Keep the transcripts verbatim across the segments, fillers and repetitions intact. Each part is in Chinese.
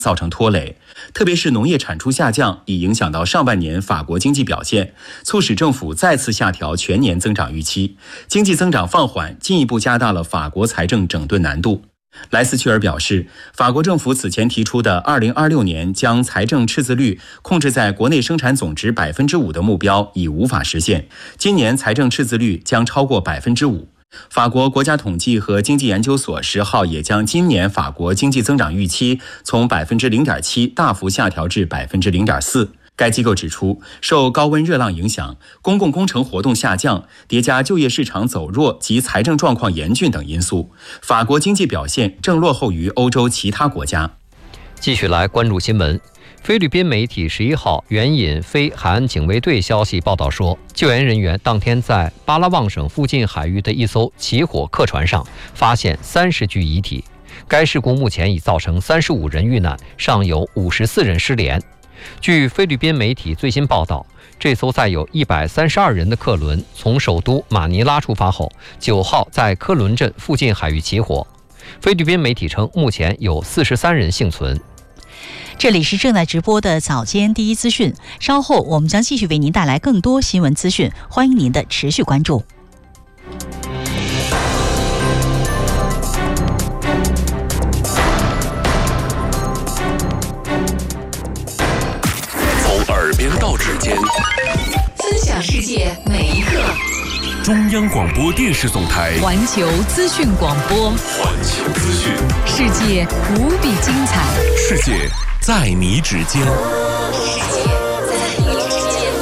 造成拖累，特别是农业产出下降，已影响到上半年法国经济表现，促使政府再次下调全年增长预期，经济增长放缓，进一步加大了法国财政整顿难度。莱斯屈尔表示，法国政府此前提出的二零二六年将财政赤字率控制在国内生产总值 百分之五 的目标已无法实现，今年财政赤字率将超过 百分之五。法国国家统计和经济研究所十号也将今年法国经济增长预期从 百分之零点七 大幅下调至 百分之零点四。该机构指出，受高温热浪影响，公共工程活动下降，叠加就业市场走弱及财政状况严峻等因素，法国经济表现正落后于欧洲其他国家。 继续来关注新闻。菲律宾媒体十一号援引非海岸警卫队消息报道说，救援人员当天在巴拉望省附近海域的一艘起火客船上发现三十具遗体。该事故目前已造成三十五人遇难，尚有五十四人失联。据菲律宾媒体最新报道，这艘载有一百三十二人的客轮从首都马尼拉出发后，九号在科伦镇附近海域起火。菲律宾媒体称，目前有四十三人幸存。 这里是正在直播的早间第一资讯，稍后我们将继续为您带来更多新闻资讯，欢迎您的持续关注。 从耳边到指尖， 分享世界每一刻。 中央广播电视总台环球资讯广播， 环球资讯， 世界无比精彩， 世界在你指尖， 世界在你指尖。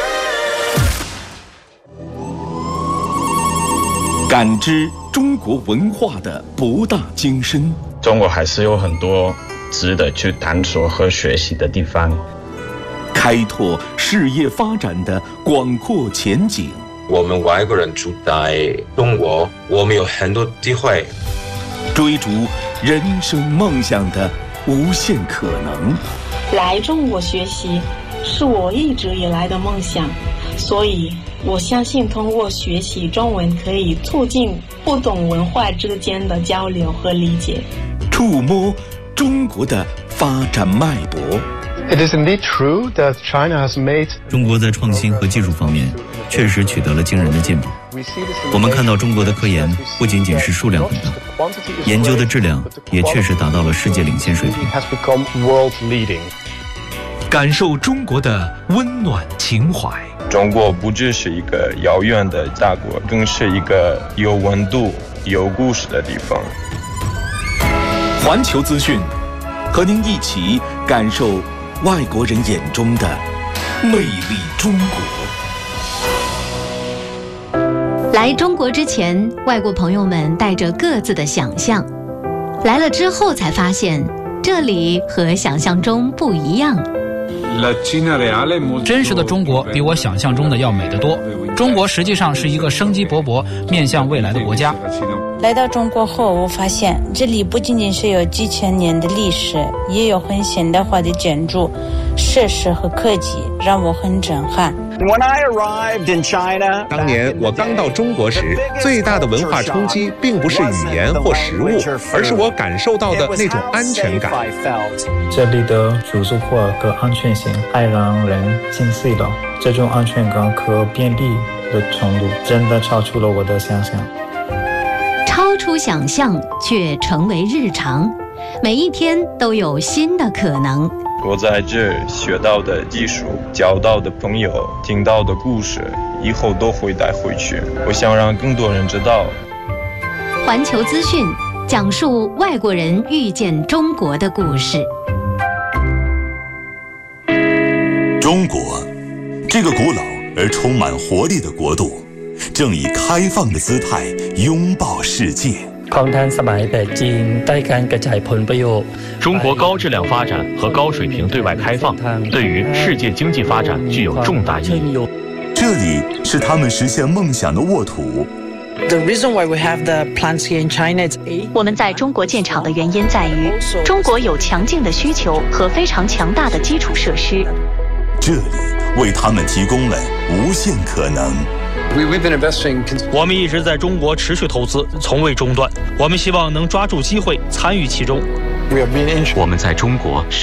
感知中国文化的博大精深， 中国还是有很多值得去探索和学习的地方， 开拓事业发展的广阔前景。 我们外国人住在中国，我们有很多机会追逐人生梦想的无限可能。 来中国学习是我一直以来的梦想，所以我相信通过学习中文可以促进不同文化之间的交流和理解， 触摸中国的发展脉搏。 It is indeed true that China has made 中国在创新和技术方面确实取得了惊人的进步。我们看到中国的科研不仅仅是数量很大，研究的质量也确实达到了世界领先水平。 感受中国的温暖情怀。 中国不只是一个遥远的大国，更是一个有温度、有故事的地方。 环球资讯，和您一起感受外国人眼中的魅力中国。 来中国之前，外国朋友们带着各自的想象，来了之后才发现，这里和想象中不一样。 真实的中国比我想象中的要美得多。中国实际上是一个生机勃勃、面向未来的国家。 来到中国后，我发现这里不仅仅是有几千年的历史，也有很现代化的建筑、设施和科技，让我很震撼。 当年我刚到中国时，最大的文化冲击并不是语言或食物，而是我感受到的那种安全感。 这里的住宿或和安全性还让人惊喜了，这种安全感和便利的程度真的超出了我的想象。 超出想象却成为日常，每一天都有新的可能。 我在这学到的技术、交到的朋友、听到的故事，以后都会带回去。我想让更多人知道。 环球资讯讲述外国人遇见中国的故事。 中国，这个古老而充满活力的国度，正以开放的姿态拥抱世界。 中国高质量发展和高水平对外开放，对于世界经济发展具有重大意义。 这里是他们实现梦想的沃土。 我们在中国建厂的原因在于，中国有强劲的需求和非常强大的基础设施。 这里为他们提供了无限可能。 我们一直在中国持续投资，从未中断。我们希望能抓住机会，参与其中。 我们在中国。